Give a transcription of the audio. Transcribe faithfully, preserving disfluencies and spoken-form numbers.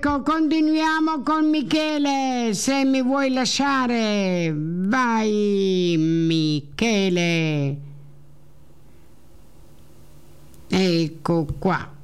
Ecco, continuiamo con Michele, se mi vuoi lasciare. Vai, Michele. Ecco qua.